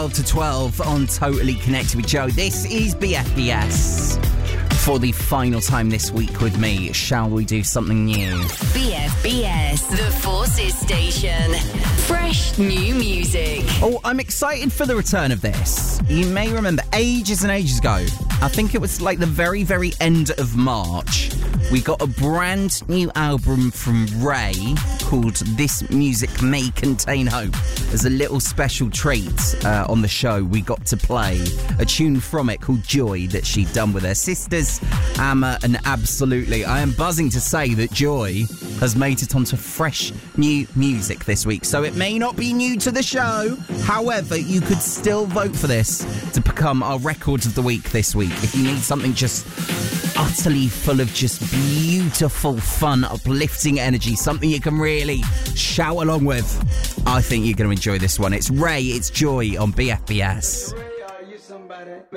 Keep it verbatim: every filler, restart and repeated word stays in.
twelve to twelve on Totally Connected with Joe. This is B F B S. For the final time this week with me, shall we do something new? B F B S, the Forces Station. Fresh new music. Oh, I'm excited for the return of this. You may remember ages and ages ago, I think it was like the very, very end of March, we got a brand new album from Ray called This Music May Contain Hope. As a little special treat uh, on the show, we got to play a tune from it called Joy that she'd done with her sisters, Amma and Absolutely. I am buzzing to say that Joy has made it onto fresh new music this week, so it may not be new to the show. However, you could still vote for this to become our record of the week this week. If you need something just utterly full of just beautiful, fun, uplifting energy, something you can really shout along with, I think you're going to enjoy this one. It's Ray, it's Joy on B F B S.